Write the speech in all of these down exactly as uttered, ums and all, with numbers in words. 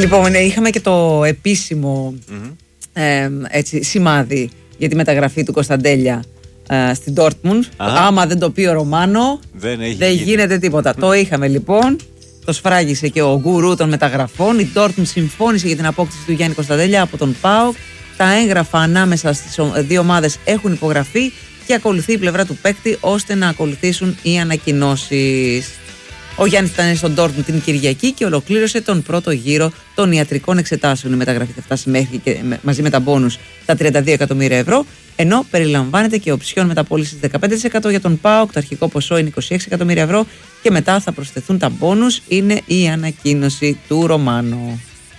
Λοιπόν, ναι, είχαμε και το επίσημο mm-hmm. ε, έτσι, σημάδι για τη μεταγραφή του Κωνσταντέλια ε, στην Dortmund. Άμα δεν το πει ο Ρωμάνο, δεν, δεν γίνεται τίποτα. Το είχαμε λοιπόν. Το σφράγισε και ο γκουρού των μεταγραφών. Η Dortmund συμφώνησε για την απόκτηση του Γιάννη Κωνσταντέλια από τον ΠΑΟΚ. Τα έγγραφα ανάμεσα στις δύο ομάδες έχουν υπογραφεί και ακολουθεί η πλευρά του παίκτη ώστε να ακολουθήσουν οι ανακοινώσεις. Ο Γιάννης ήταν στον Dortmund την Κυριακή και ολοκλήρωσε τον πρώτο γύρο των ιατρικών εξετάσεων. Η μεταγραφή θα φτάσει μέχρι και μαζί με τα μπόνους τα τριάντα δύο εκατομμύρια ευρώ, ενώ περιλαμβάνεται και οψιόν μεταπώλησης δεκαπέντε τοις εκατό για τον ΠΑΟΚ. Το αρχικό ποσό είναι είκοσι έξι εκατομμύρια ευρώ και μετά θα προσθεθούν τα μπόνους. Είναι η ανακοίνωση του Ρωμάνο.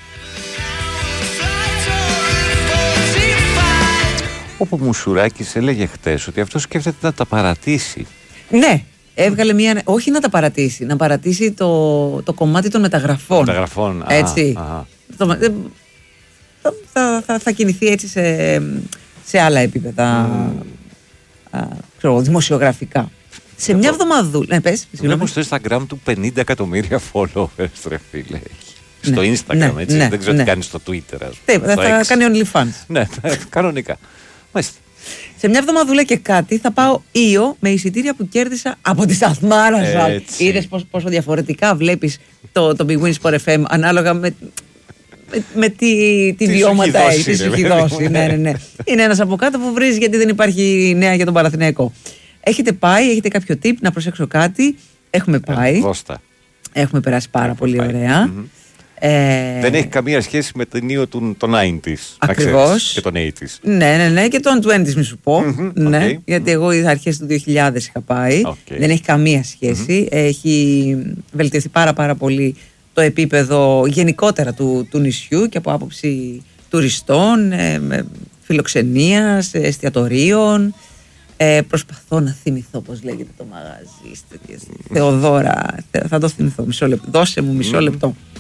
Ο Μουσουράκης έλεγε χτες ότι αυτό σκέφτεται να τα παρατήσει. Ναι. Έβγαλε μια. Όχι να τα παρατήσει, να παρατήσει το, το κομμάτι των μεταγραφών. Μεταγραφών. Έτσι. Α, α. Το, θα, θα, θα, θα κινηθεί έτσι σε, σε άλλα επίπεδα. Mm. Α, ξέρω, δημοσιογραφικά. Σε Εγώ. μια εβδομαδούλα. Ναι, πες. Βλέπω στο Instagram του πενήντα εκατομμύρια followers, ρε φίλε. Στο ναι, Instagram, ναι, έτσι. Ναι, δεν ξέρω ναι. τι κάνει στο Twitter. Τι, θα, θα κάνει OnlyFans. Ναι, κανονικά. Μάλιστα. Σε μια εβδομαδούλα και κάτι θα πάω Ήο με εισιτήρια που κέρδισα από τη Σταθμάρα σας. Είδες πόσο, πόσο διαφορετικά βλέπεις το, το Big Win Sport εφ εμ ανάλογα με, με, με τι, τι βιώματα έχει, τι σου έχει δώσει. ναι, ναι, ναι. Είναι ένας από κάτω που βρίζει γιατί δεν υπάρχει νέα για τον Παναθηναϊκό. Έχετε πάει, έχετε κάποιο tip, να προσέξω κάτι. Έχουμε πάει. Ε, Έχουμε περάσει πάρα Έχουμε πολύ πάει. ωραία. Mm-hmm. Ε... Δεν έχει καμία σχέση με την Ήο των ενενήντα. Ακριβώς. Και των ογδόντα. Ναι, ναι, ναι, και των είκοσι μη σου πω. Mm-hmm, ναι, okay. Γιατί εγώ αρχές του δύο χιλιάδες είχα πάει. Okay. Δεν έχει καμία σχέση. Mm-hmm. Έχει βελτιωθεί πάρα πάρα πολύ το επίπεδο γενικότερα του, του νησιού και από άποψη τουριστών, ε, φιλοξενίας, εστιατορίων. Ε, προσπαθώ να θυμηθώ πώς λέγεται το μαγαζί. Θεοδώρα. Θα το θυμηθώ. Μισό λεπτό. Δώσε μου μισό λεπτό.